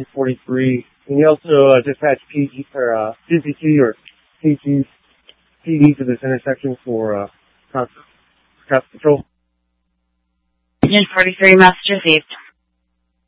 43. Can you also dispatch PG or CPT or PD to this intersection for traffic control? Engine 43, message received.